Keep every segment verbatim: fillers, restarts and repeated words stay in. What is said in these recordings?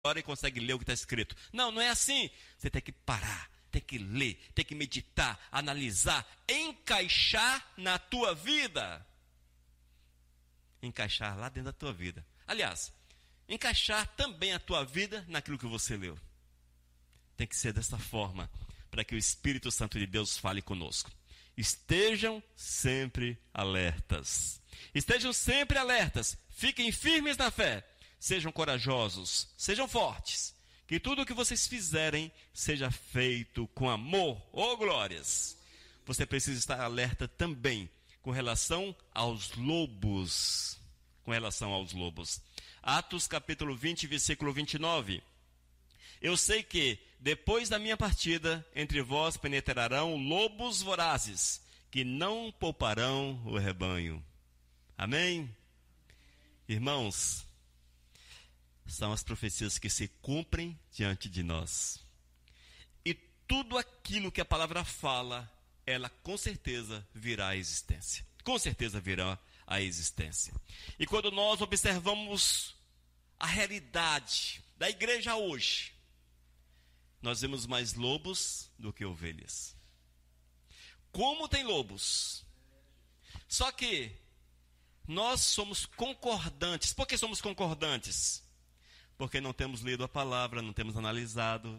hora e consegue ler o que está escrito. Não, não é assim. Você tem que parar, tem que ler, tem que meditar, analisar, encaixar na tua vida. Encaixar lá dentro da tua vida. Aliás, encaixar também a tua vida naquilo que você leu. Tem que ser dessa forma, para que o Espírito Santo de Deus fale conosco. Estejam sempre alertas. Estejam sempre alertas. Fiquem firmes na fé. Sejam corajosos. Sejam fortes. Que tudo o que vocês fizerem seja feito com amor. Oh, glórias! Você precisa estar alerta também com relação aos lobos. Com relação aos lobos. Atos capítulo vinte, versículo vinte e nove. Eu sei que, depois da minha partida, entre vós penetrarão lobos vorazes, que não pouparão o rebanho. Amém? Irmãos, são as profecias que se cumprem diante de nós. E tudo aquilo que a palavra fala, ela com certeza virá à existência. Com certeza virá à existência. E quando nós observamos a realidade da igreja hoje, nós vemos mais lobos do que ovelhas. Como tem lobos? Só que nós somos concordantes. Por que somos concordantes? Porque não temos lido a palavra, não temos analisado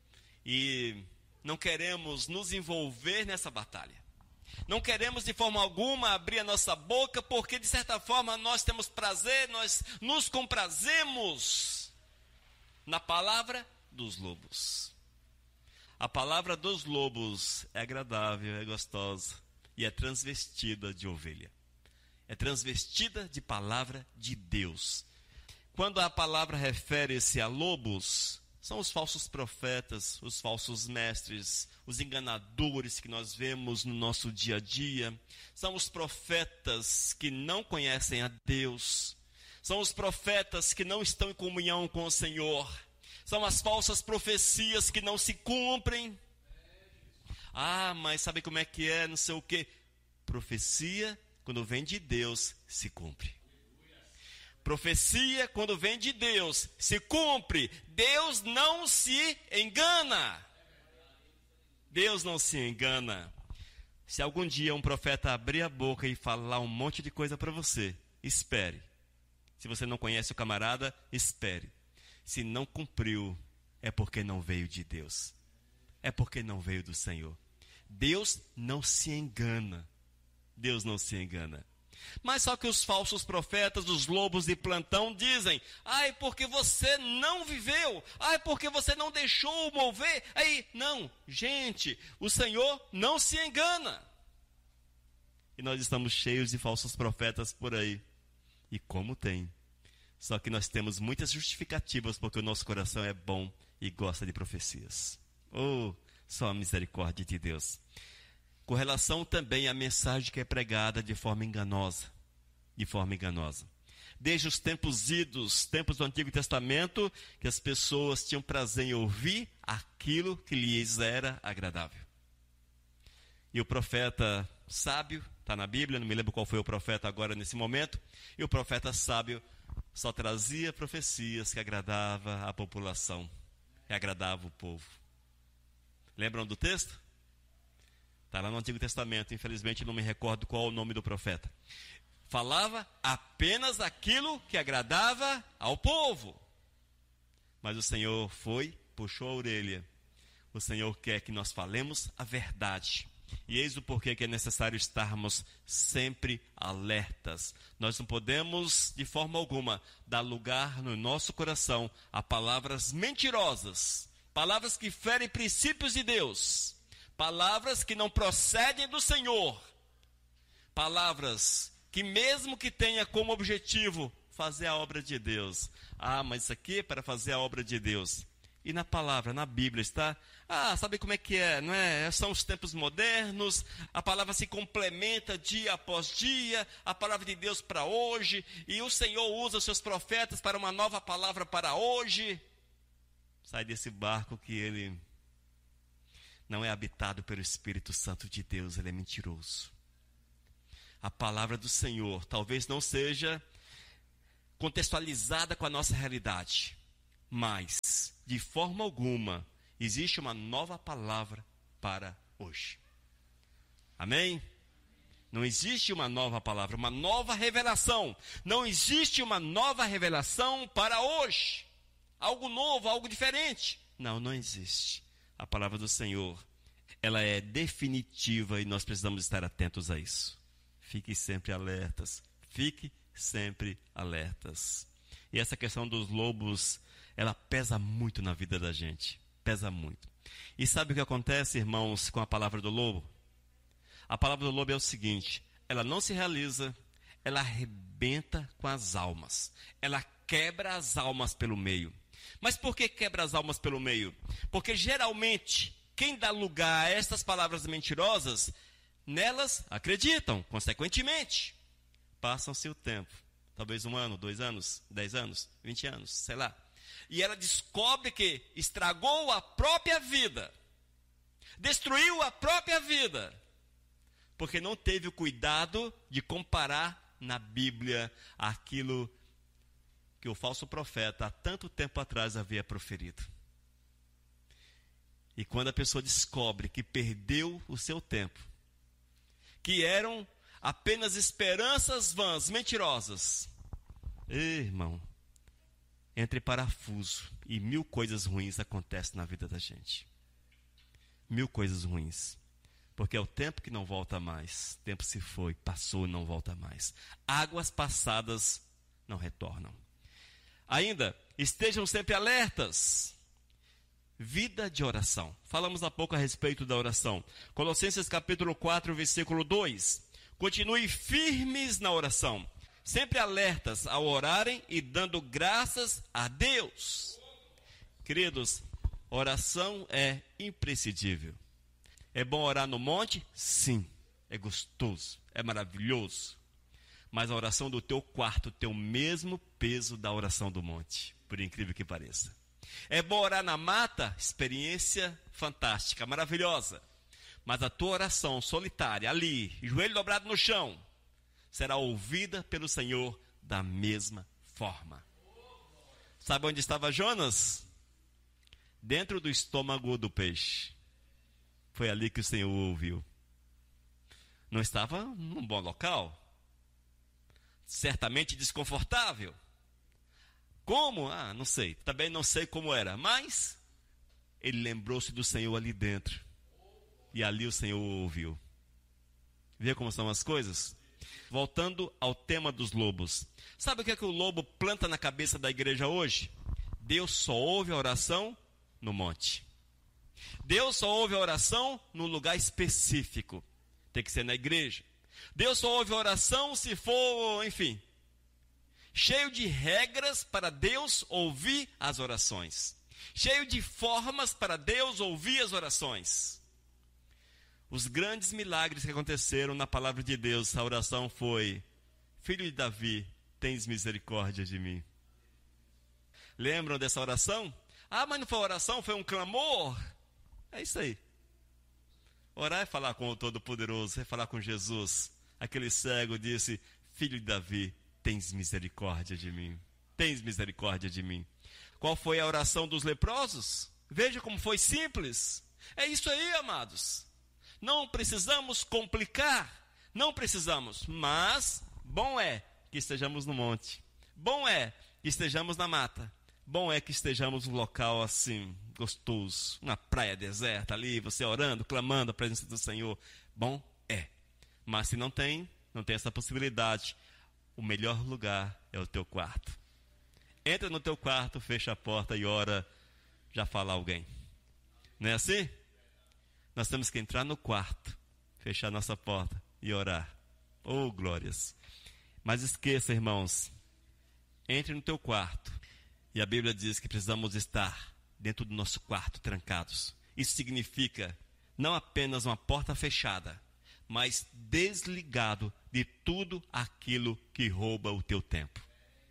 e não queremos nos envolver nessa batalha. Não queremos de forma alguma abrir a nossa boca, porque de certa forma nós temos prazer, nós nos comprazemos na palavra dos lobos. A palavra dos lobos é agradável, é gostosa e é transvestida de ovelha. É transvestida de palavra de Deus. Quando a palavra refere-se a lobos, são os falsos profetas, os falsos mestres, os enganadores que nós vemos no nosso dia a dia. São os profetas que não conhecem a Deus. São os profetas que não estão em comunhão com o Senhor. São as falsas profecias que não se cumprem. Ah, mas sabe como é que é, não sei o quê. Profecia, quando vem de Deus, se cumpre. Profecia, quando vem de Deus, se cumpre. Deus não se engana. Deus não se engana. Se algum dia um profeta abrir a boca e falar um monte de coisa para você, espere. Se você não conhece o camarada, espere. Se não cumpriu, é porque não veio de Deus. É porque não veio do Senhor. Deus não se engana. Deus não se engana. Mas só que os falsos profetas, os lobos de plantão dizem: ai, porque você não viveu, ai, porque você não deixou mover. Aí, não, gente, o Senhor não se engana. E nós estamos cheios de falsos profetas por aí. E como tem? Só que nós temos muitas justificativas porque o nosso coração é bom e gosta de profecias. Oh, só a misericórdia de Deus. Com relação também à mensagem que é pregada de forma enganosa. De forma enganosa. Desde os tempos idos, tempos do Antigo Testamento, que as pessoas tinham prazer em ouvir aquilo que lhes era agradável. E o profeta sábio, está na Bíblia, não me lembro qual foi o profeta agora nesse momento, e o profeta sábio só trazia profecias que agradavam a população, que agradavam o povo. Lembram do texto? Está lá no Antigo Testamento, infelizmente não me recordo qual o nome do profeta. Falava apenas aquilo que agradava ao povo. Mas o Senhor foi, puxou a orelha. O Senhor quer que nós falemos a verdade. E eis o porquê que é necessário estarmos sempre alertas. Nós não podemos, de forma alguma, dar lugar no nosso coração a palavras mentirosas, palavras que ferem princípios de Deus, palavras que não procedem do Senhor, palavras que mesmo que tenha como objetivo fazer a obra de Deus. Ah, mas isso aqui é para fazer a obra de Deus. E na palavra, na Bíblia está, ah, sabe como é que é, não é? São os tempos modernos, a palavra se complementa dia após dia, a palavra de Deus para hoje, e o Senhor usa os seus profetas para uma nova palavra para hoje. Sai desse barco que ele não é habitado pelo Espírito Santo de Deus, ele é mentiroso. A palavra do Senhor talvez não seja contextualizada com a nossa realidade, Mas, de forma alguma, existe uma nova palavra para hoje. Amém? Não existe uma nova palavra, uma nova revelação. Não existe uma nova revelação para hoje. Algo novo, algo diferente. Não, não existe. A palavra do Senhor, ela é definitiva e nós precisamos estar atentos a isso. Fique sempre alertas. Fique sempre alertas. E essa questão dos lobos, ela pesa muito na vida da gente. Pesa muito. E sabe o que acontece, irmãos, com a palavra do lobo? A palavra do lobo é o seguinte: ela não se realiza, ela arrebenta com as almas. Ela quebra as almas pelo meio. Mas por que quebra as almas pelo meio? Porque geralmente, quem dá lugar a estas palavras mentirosas, nelas acreditam, consequentemente. Passam-se o tempo. Talvez um ano, dois anos, dez anos, vinte anos, sei lá. E ela descobre que estragou a própria vida. Destruiu a própria vida. Porque não teve o cuidado de comparar na Bíblia aquilo que o falso profeta há tanto tempo atrás havia proferido. E quando a pessoa descobre que perdeu o seu tempo, que eram apenas esperanças vãs, mentirosas, ei, irmão, entre parafuso e mil coisas ruins acontecem na vida da gente. Mil coisas ruins. Porque é o tempo que não volta mais. O tempo se foi, passou e não volta mais. Águas passadas não retornam. Ainda, estejam sempre alertas. Vida de oração. Falamos há pouco a respeito da oração. Colossenses capítulo quatro, versículo dois. Continue firmes na oração, sempre alertas ao orarem e dando graças a Deus. Queridos, oração é imprescindível. É bom orar no monte? Sim. É gostoso, é maravilhoso. Mas a oração do teu quarto tem o mesmo peso da oração do monte, por incrível que pareça. É bom orar na mata? Experiência fantástica, maravilhosa. Mas a tua oração solitária, ali, joelho dobrado no chão, será ouvida pelo Senhor da mesma forma. Sabe onde estava Jonas? Dentro do estômago do peixe. Foi ali que o Senhor o ouviu. Não estava num bom local. Certamente desconfortável. Como? Ah, não sei. Também não sei como era. Mas ele lembrou-se do Senhor ali dentro. E ali o Senhor o ouviu. Vê como são as coisas? Voltando ao tema dos lobos. Sabe o que é que o lobo planta na cabeça da igreja hoje? Deus só ouve a oração no monte. Deus só ouve a oração num lugar específico. Tem que ser na igreja. Deus só ouve a oração se for, enfim, cheio de regras para Deus ouvir as orações. Cheio de formas para Deus ouvir as orações. Os grandes milagres que aconteceram na palavra de Deus, a oração foi: Filho de Davi, tens misericórdia de mim. Lembram dessa oração? Ah, mas não foi oração, foi um clamor. É isso aí. Orar é falar com o Todo-Poderoso, é falar com Jesus. Aquele cego disse: Filho de Davi, tens misericórdia de mim. Tens misericórdia de mim. Qual foi a oração dos leprosos? Veja como foi simples. É isso aí, amados. Não precisamos complicar. Não precisamos. Mas bom é que estejamos no monte. Bom é que estejamos na mata. Bom é que estejamos num local assim, gostoso, uma praia deserta ali, você orando, clamando a presença do Senhor. Bom é. Mas se não tem, não tem essa possibilidade, o melhor lugar é o teu quarto. Entra no teu quarto, fecha a porta e ora, já fala alguém. Não é assim? Nós temos que entrar no quarto, fechar nossa porta e orar. Oh, glórias! Mas esqueça, irmãos, entre no teu quarto. E a Bíblia diz que precisamos estar dentro do nosso quarto, trancados. Isso significa não apenas uma porta fechada, mas desligado de tudo aquilo que rouba o teu tempo.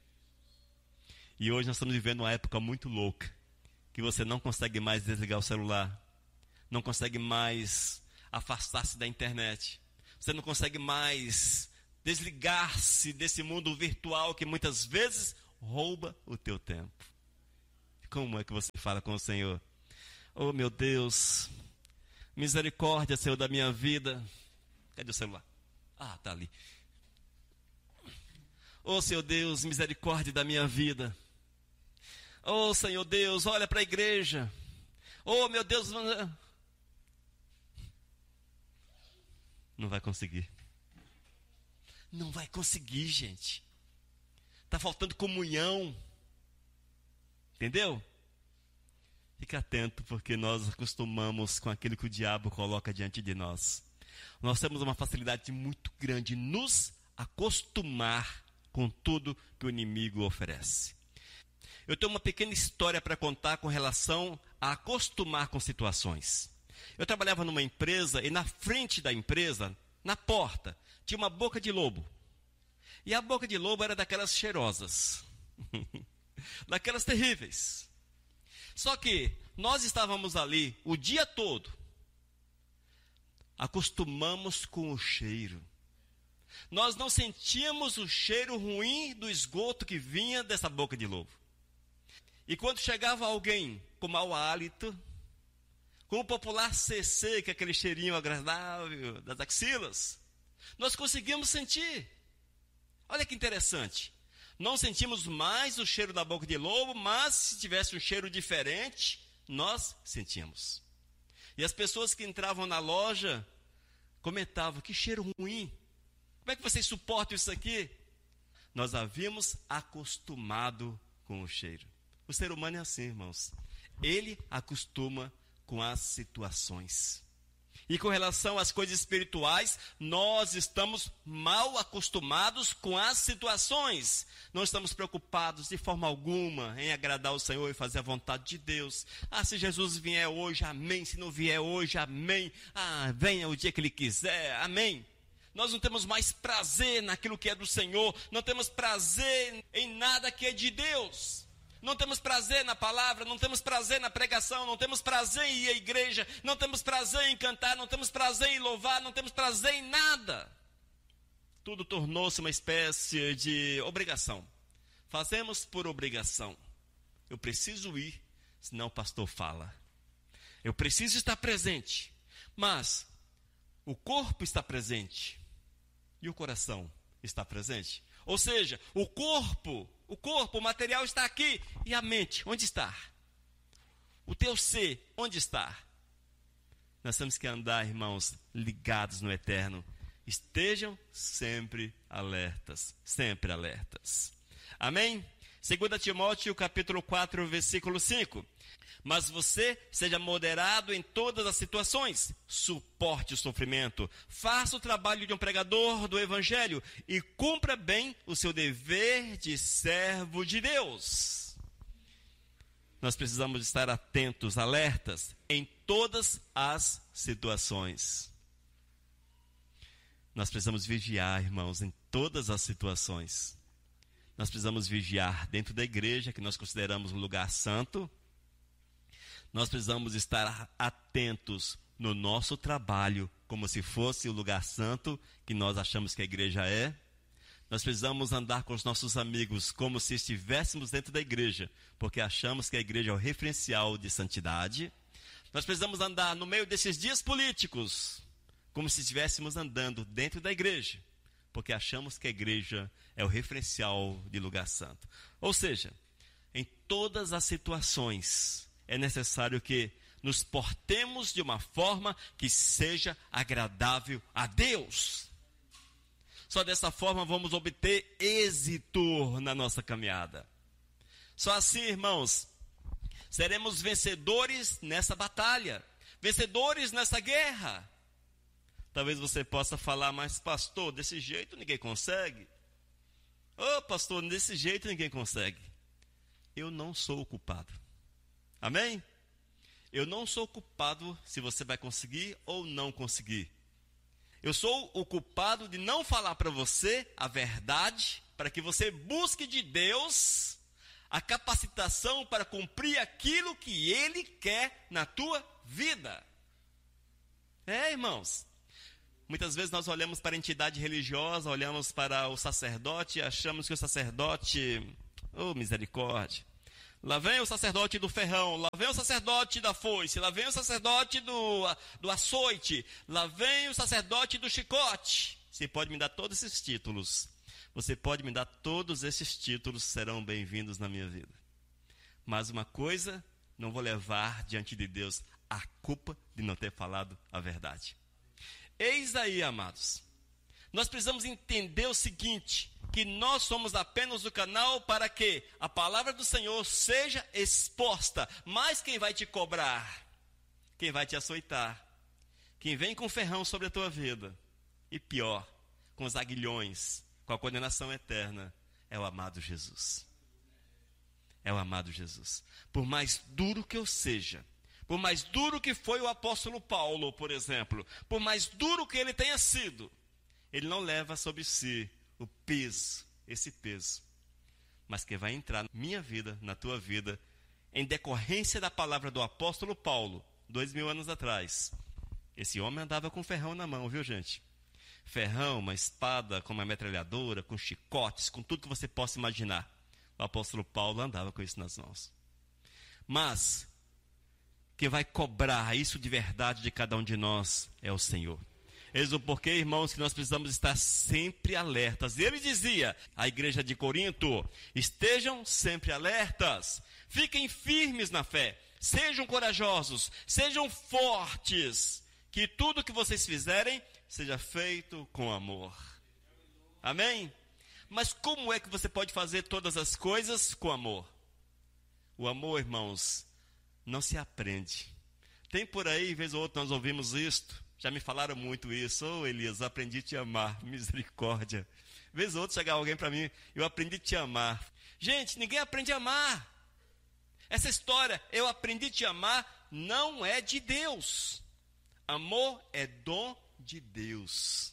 E hoje nós estamos vivendo uma época muito louca, que você não consegue mais desligar o celular, não consegue mais afastar-se da internet, você não consegue mais desligar-se desse mundo virtual que muitas vezes rouba o teu tempo. Como é que você fala com o Senhor? Oh, meu Deus, misericórdia, Senhor, da minha vida. Cadê o celular? Ah, tá ali. Oh, Senhor Deus, misericórdia da minha vida. Oh, Senhor Deus, olha para a igreja. Oh, meu Deus. Não vai conseguir. Não vai conseguir, gente. Está faltando comunhão. Entendeu? Fique atento, porque nós acostumamos com aquilo que o diabo coloca diante de nós. Nós temos uma facilidade muito grande em nos acostumar com tudo que o inimigo oferece. Eu tenho uma pequena história para contar com relação a acostumar com situações. Eu trabalhava numa empresa e na frente da empresa, na porta, tinha uma boca de lobo. E a boca de lobo era daquelas cheirosas, daquelas terríveis. Só que nós estávamos ali o dia todo, acostumamos com o cheiro. Nós não sentíamos o cheiro ruim do esgoto que vinha dessa boca de lobo. E quando chegava alguém com mau hálito, com o popular C C, que é aquele cheirinho agradável das axilas, nós conseguimos sentir. Olha que interessante. Não sentimos mais o cheiro da boca de lobo, mas se tivesse um cheiro diferente, nós sentíamos. E as pessoas que entravam na loja comentavam: que cheiro ruim. Como é que vocês suportam isso aqui? Nós havíamos acostumado com o cheiro. O ser humano é assim, irmãos. Ele acostuma com as situações. E com relação às coisas espirituais, nós estamos mal acostumados com as situações. Não estamos preocupados de forma alguma em agradar o Senhor e fazer a vontade de Deus. Ah, se Jesus vier hoje, amém. Se não vier hoje, amém. Ah, venha o dia que Ele quiser, amém. Nós não temos mais prazer naquilo que é do Senhor. Não temos prazer em nada que é de Deus. Não temos prazer na palavra, não temos prazer na pregação, não temos prazer em ir à igreja, não temos prazer em cantar, não temos prazer em louvar, não temos prazer em nada. Tudo tornou-se uma espécie de obrigação. Fazemos por obrigação. Eu preciso ir, senão o pastor fala. Eu preciso estar presente, mas o corpo está presente e o coração está presente. Ou seja, o corpo, o corpo, o material está aqui. E a mente, onde está? O teu ser, onde está? Nós temos que andar, irmãos, ligados no eterno. Estejam sempre alertas, sempre alertas. Amém? Segunda Timóteo, capítulo quatro, versículo cinco. Mas você seja moderado em todas as situações, suporte o sofrimento, faça o trabalho de um pregador do Evangelho e cumpra bem o seu dever de servo de Deus. Nós precisamos estar atentos, alertas, em todas as situações. Nós precisamos vigiar, irmãos, em todas as situações. Nós precisamos vigiar dentro da igreja, que nós consideramos um lugar santo. Nós precisamos estar atentos no nosso trabalho, como se fosse o lugar santo que nós achamos que a igreja é. Nós precisamos andar com os nossos amigos como se estivéssemos dentro da igreja, porque achamos que a igreja é o referencial de santidade. Nós precisamos andar no meio desses dias políticos, como se estivéssemos andando dentro da igreja, porque achamos que a igreja é o referencial de lugar santo. Ou seja, em todas as situações, é necessário que nos portemos de uma forma que seja agradável a Deus. Só dessa forma vamos obter êxito na nossa caminhada. Só assim, irmãos, seremos vencedores nessa batalha, vencedores nessa guerra. Talvez você possa falar: mas pastor, desse jeito ninguém consegue. Ô oh, pastor, desse jeito ninguém consegue. Eu não sou o culpado. Amém? Eu não sou culpado se você vai conseguir ou não conseguir. Eu sou o culpado de não falar para você a verdade, para que você busque de Deus a capacitação para cumprir aquilo que Ele quer na tua vida. É, irmãos. Muitas vezes nós olhamos para a entidade religiosa, olhamos para o sacerdote e achamos que o sacerdote, oh misericórdia, Lá vem o sacerdote do ferrão, lá vem o sacerdote da foice, lá vem o sacerdote do, do açoite, lá vem o sacerdote do chicote. Você pode me dar todos esses títulos. Você pode me dar todos esses títulos, serão bem-vindos na minha vida. Mas uma coisa, não vou levar diante de Deus a culpa de não ter falado a verdade. Eis aí, amados, nós precisamos entender o seguinte, que nós somos apenas o canal para que a palavra do Senhor seja exposta. Mas quem vai te cobrar, quem vai te açoitar, quem vem com ferrão sobre a tua vida, e pior, com os aguilhões, com a condenação eterna, é o amado Jesus. É o amado Jesus. Por mais duro que eu seja, por mais duro que foi o apóstolo Paulo, por exemplo, por mais duro que ele tenha sido, ele não leva sobre si o peso, esse peso. Mas que vai entrar na minha vida, na tua vida, em decorrência da palavra do apóstolo Paulo, dois mil anos atrás. Esse homem andava com ferrão na mão, viu, gente? Ferrão, uma espada, com uma metralhadora, com chicotes, com tudo que você possa imaginar. O apóstolo Paulo andava com isso nas mãos. Mas, quem vai cobrar isso de verdade de cada um de nós é o Senhor. Eis o porquê, irmãos, que nós precisamos estar sempre alertas. Ele dizia à igreja de Corinto, estejam sempre alertas, fiquem firmes na fé, sejam corajosos, sejam fortes, que tudo que vocês fizerem seja feito com amor. Amém? Mas como é que você pode fazer todas as coisas com amor? O amor, irmãos, não se aprende. Tem por aí, vez ou outra, nós ouvimos isto. Já me falaram muito isso. Ô, oh, Elias, aprendi a te amar. Misericórdia. Vez ou outra chegar alguém para mim, eu aprendi a te amar. Gente, ninguém aprende a amar. Essa história, eu aprendi a te amar, não é de Deus. Amor é dom de Deus.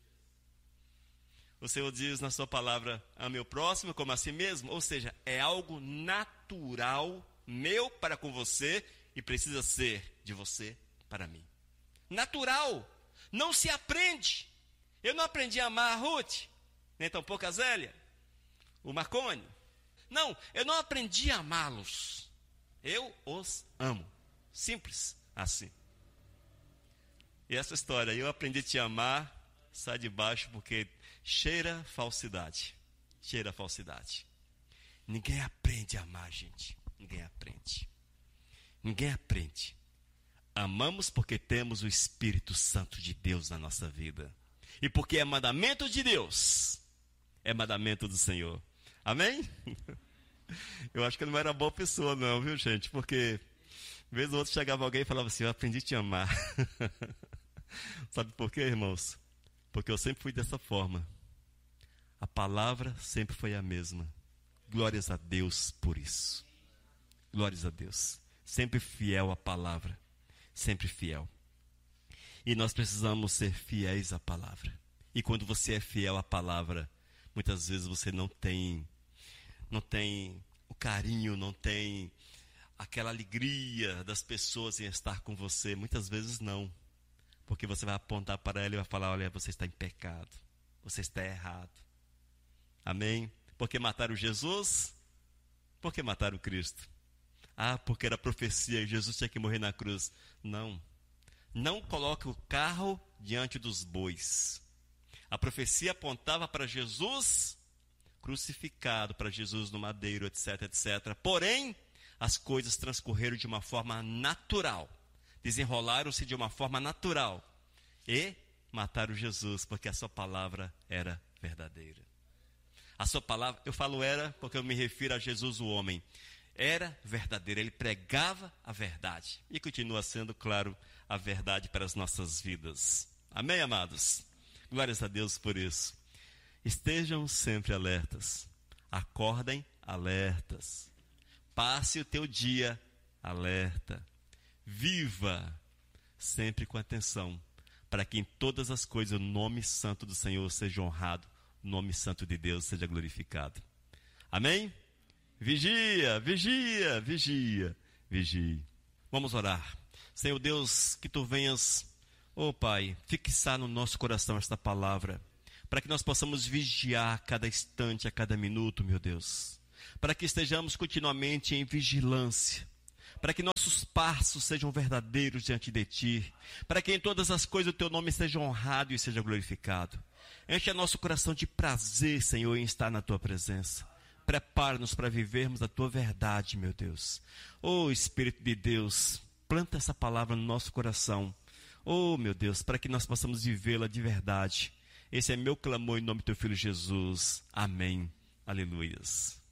O Senhor diz na sua palavra, ame o próximo como a si mesmo. Ou seja, é algo natural, meu para com você, e precisa ser de você para mim. Natural, não se aprende. Eu não aprendi a amar a Ruth, nem tampouco a Zélia, o Marconi. Não, eu não aprendi a amá-los. Eu os amo. Simples assim. E essa história, eu aprendi a te amar, sai de baixo porque cheira falsidade. Cheira falsidade. Ninguém aprende a amar, gente. Ninguém aprende. Ninguém aprende. Amamos porque temos o Espírito Santo de Deus na nossa vida. E porque é mandamento de Deus. É mandamento do Senhor. Amém? Eu acho que eu não era boa pessoa não, viu, gente? Porque, vez ou outra, chegava alguém e falava assim, eu aprendi a te amar. Sabe por quê, irmãos? Porque eu sempre fui dessa forma. A palavra sempre foi a mesma. Glórias a Deus por isso. Glórias a Deus. Sempre fiel à palavra. Sempre fiel. E nós precisamos ser fiéis à palavra. E quando você é fiel à palavra, muitas vezes você não tem, não tem o carinho, não tem aquela alegria das pessoas em estar com você. Muitas vezes não. Porque você vai apontar para ela e vai falar, olha, você está em pecado. Você está errado. Amém? Porque mataram Jesus? Por que mataram Cristo? Ah, porque era profecia e Jesus tinha que morrer na cruz. Não. Não coloque o carro diante dos bois. A profecia apontava para Jesus crucificado, para Jesus no madeiro, etc, etcétera. Porém, as coisas transcorreram de uma forma natural. Desenrolaram-se de uma forma natural. E mataram Jesus, porque a sua palavra era verdadeira. A sua palavra, eu falo era porque eu me refiro a Jesus o homem. Era verdadeira, ele pregava a verdade. E continua sendo, claro, a verdade para as nossas vidas. Amém, amados? Glórias a Deus por isso. Estejam sempre alertas. Acordem alertas. Passe o teu dia alerta. Viva sempre com atenção, para que em todas as coisas o nome santo do Senhor seja honrado, o nome santo de Deus seja glorificado. Amém? Vigia, vigia, vigia, vigie. Vamos orar. Senhor Deus, que Tu venhas, ó Pai, fixar no nosso coração esta palavra, para que nós possamos vigiar a cada instante, a cada minuto, meu Deus. para que estejamos continuamente em vigilância, para que nossos passos sejam verdadeiros diante de Ti, para que em todas as coisas o Teu nome seja honrado e seja glorificado. Enche nosso coração de prazer, Senhor, em estar na Tua presença. Prepara-nos para vivermos a Tua verdade, meu Deus. Oh, Espírito de Deus, planta essa palavra no nosso coração. Oh, meu Deus, para que nós possamos vivê-la de verdade. Esse é meu clamor em nome do Teu Filho Jesus. Amém. Aleluias.